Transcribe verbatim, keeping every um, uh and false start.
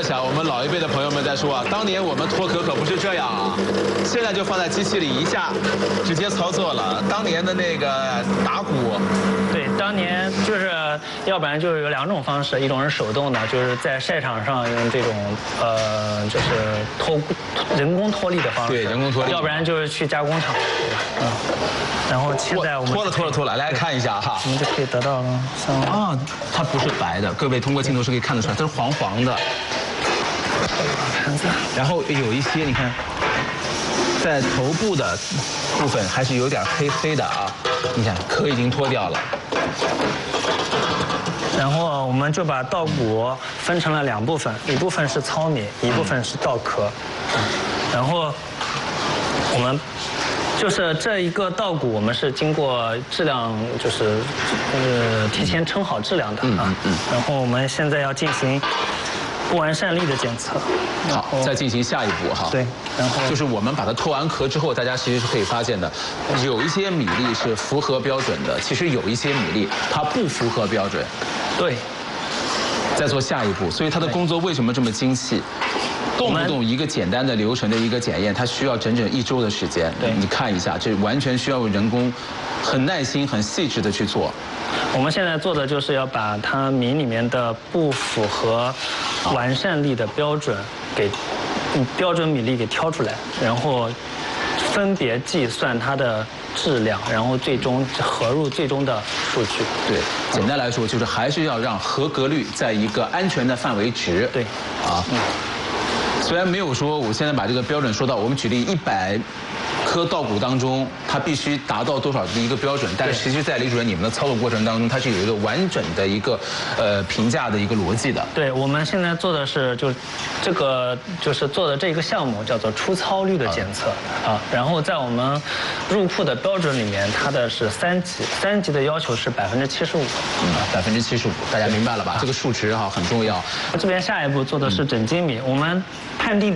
在想，我们老一辈的朋友们在说啊，当年我们脱壳可不是这样啊，现在就放在机器里一下，直接操作了。当年的那个打鼓， 对，当年就是要不然就是有两种方式，一种是手动的，就是在晒场上用这种呃就是脱人工脱力的方式， 对，人工脱力， 要不然就是去加工厂，对吧？嗯。然后现在我们脱了脱了脱了，来看一下哈， 我们就可以得到像啊，它不是白的，各位通过镜头是可以看得出来，它是黄黄的。然后有一些你看，在头部的部分还是有点黑黑的啊，你看壳已经脱掉了。 然后我们就把稻谷分成了两部分，一部分是糙米，一部分是稻壳。然后我们就是这一个稻谷，我们是经过质量，就是呃提前称好质量的啊。然后我们现在要进行不完善粒的检测。 好，再进行下一步哈。 对，然后就是我们把它脱完壳之后，大家其实是可以发现的，有一些米粒是符合标准的，其实有一些米粒它不符合标准。 对。 再做下一步，所以它的工作为什么这么精细？动不动一个简单的流程的一个检验，它需要整整一周的时间。 对， 你看一下，这完全需要人工，很耐心、很细致的去做。 我们现在做的就是要把它米里面的不符合完善粒的标准给标准米粒给挑出来，然后分别计算它的质量，然后最终合入最终的数据。 对，简单来说就是还是要让合格率在一个安全的范围值。 对， 啊。嗯虽然没有说我现在把这个标准说到，我们举例一百颗稻谷当中，它必须达到多少的一个标准，但是其实在李主任你们的操作过程当中，它是有一个完整的一个呃评价的一个逻辑的。 对，我们现在做的是就这个就是做的这个项目叫做出操率的检测啊，然后在我们入库的标准里面，它的是三级，三级的要求是百分之七十五， 嗯，百分之七十五，大家明白了吧？这个数值哈很重要。 这边下一步做的是整精米，我们判定